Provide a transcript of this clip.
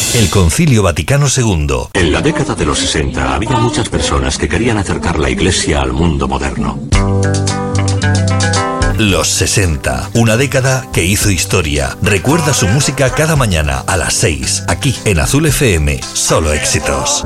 El Concilio Vaticano II. En la década de los 60 había muchas personas que querían acercar la Iglesia al mundo moderno. Los 60, una década que hizo historia. Recuerda su música cada mañana a las 6, aquí en Azul FM. Solo éxitos.